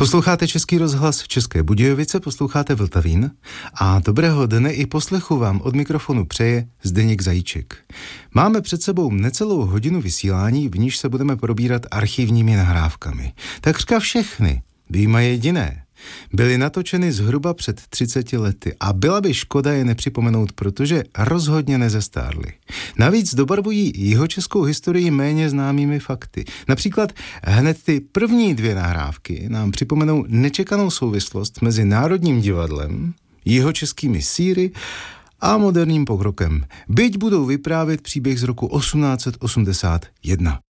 Posloucháte Český rozhlas České Budějovice, posloucháte Vltavín a dobrého dne i poslechu vám od mikrofonu přeje Zdeněk Zajíček. Máme před sebou necelou hodinu vysílání, v níž se budeme probírat archivními nahrávkami. Takřka všechny, vyjma jediné, byly natočeny zhruba před 30 lety a byla by škoda je nepřipomenout, protože rozhodně nezestárly. Navíc dobarvují jihočeskou historii méně známými fakty. Například hned ty první dvě nahrávky nám připomenou nečekanou souvislost mezi Národním divadlem, jihočeskými sýry a moderním pokrokem. Byť budou vyprávět příběh z roku 1881.